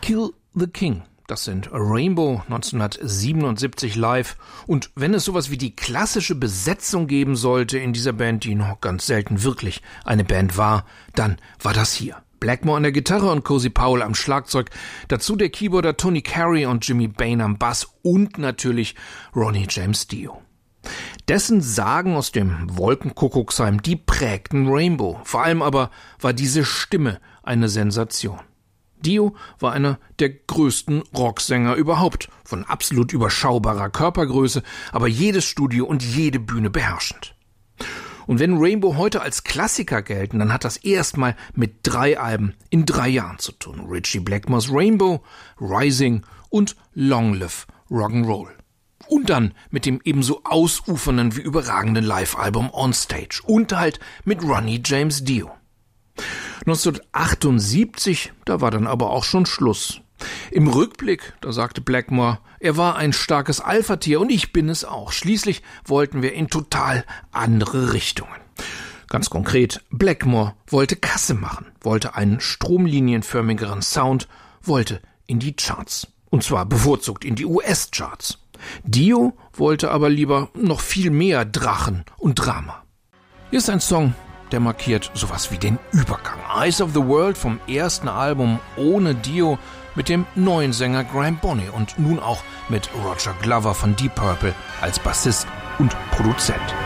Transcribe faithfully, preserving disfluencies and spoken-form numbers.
Kill the King. Das sind Rainbow neunzehnhundertsiebenundsiebzig live. Und wenn es sowas wie die klassische Besetzung geben sollte in dieser Band, die noch ganz selten wirklich eine Band war, dann war das hier. Blackmore an der Gitarre und Cozy Powell am Schlagzeug, dazu der Keyboarder Tony Carey und Jimmy Bain am Bass und natürlich Ronnie James Dio. Dessen Sagen aus dem Wolkenkuckucksheim, die prägten Rainbow. Vor allem aber war diese Stimme eine Sensation. Dio war einer der größten Rocksänger überhaupt, von absolut überschaubarer Körpergröße, aber jedes Studio und jede Bühne beherrschend. Und wenn Rainbow heute als Klassiker gelten, dann hat das erstmal mit drei Alben in drei Jahren zu tun. Ritchie Blackmores Rainbow, Rising und Long Live Rock'n'Roll. Und dann mit dem ebenso ausufernden wie überragenden Live-Album On Stage und halt mit Ronnie James Dio. neunzehnhundertachtundsiebzig, da war dann aber auch schon Schluss. Im Rückblick, da sagte Blackmore, er war ein starkes Alpha-Tier und ich bin es auch. Schließlich wollten wir in total andere Richtungen. Ganz konkret, Blackmore wollte Kasse machen, wollte einen stromlinienförmigeren Sound, wollte in die Charts. Und zwar bevorzugt in die U S-Charts. Dio wollte aber lieber noch viel mehr Drachen und Drama. Hier ist ein Song, der markiert sowas wie den Übergang. Eyes of the World vom ersten Album ohne Dio mit dem neuen Sänger Graham Boney und nun auch mit Roger Glover von Deep Purple als Bassist und Produzent.